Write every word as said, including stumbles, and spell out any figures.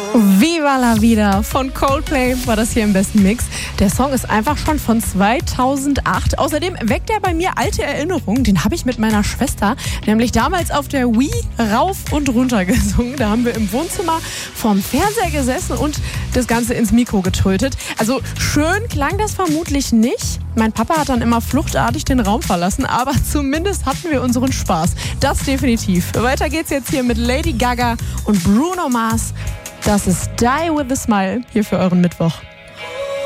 Viva la Vida von Coldplay war das hier im besten Mix. Der Song ist einfach schon von zweitausendacht. Außerdem weckt er bei mir alte Erinnerungen. Den habe ich mit meiner Schwester nämlich damals auf der Wii rauf und runter gesungen. Da haben wir im Wohnzimmer vorm Fernseher gesessen und das Ganze ins Mikro getrötet. Also schön klang das vermutlich nicht. Mein Papa hat dann immer fluchtartig den Raum verlassen, aber zumindest hatten wir unseren Spaß. Das definitiv. Weiter geht's jetzt hier mit Lady Gaga und Bruno Mars. Das ist Die With A Smile hier für euren Mittwoch.